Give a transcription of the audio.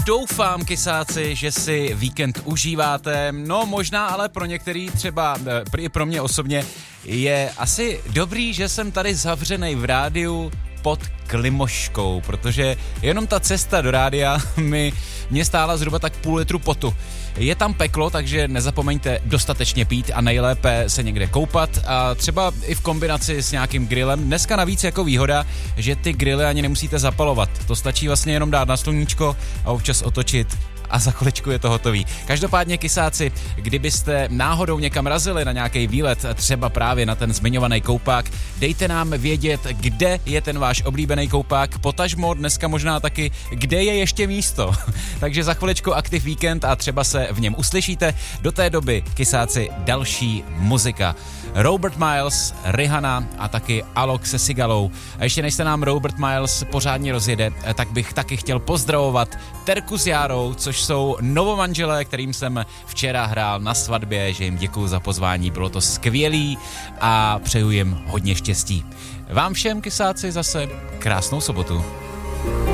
Doufám, kysáci, že si víkend užíváte, no možná ale pro některý třeba, i pro mě osobně, je asi dobrý, že jsem tady zavřenej v rádiu pod klimoškou, protože jenom ta cesta do rádia mě stála zhruba tak půl litru potu. Je tam peklo, takže nezapomeňte dostatečně pít a nejlépe se někde koupat a třeba i v kombinaci s nějakým grillem. Dneska navíc jako výhoda, že ty grily ani nemusíte zapalovat. To stačí vlastně jenom dát na sluníčko a občas otočit a za chviličku je to hotový. Každopádně, kysáci, kdybyste náhodou někam razili na nějaký výlet, třeba právě na ten zmiňovaný koupák, dejte nám vědět, kde je ten váš oblíbený koupák, potažmo dneska možná taky, kde je ještě místo. Takže za chviličku Aktiv víkend a třeba se v něm uslyšíte. Do té doby, kysáci, další muzika. Robert Miles, Rihanna a taky Alok se Sigalou. A ještě než se nám Robert Miles pořádně rozjede, tak bych taky chtěl pozdravovat Terku s Járou, což jsou novomanželé, kterým jsem včera hrál na svatbě, že jim děkuju za pozvání, bylo to skvělý a přeju jim hodně štěstí. Vám všem, kysáci, zase krásnou sobotu.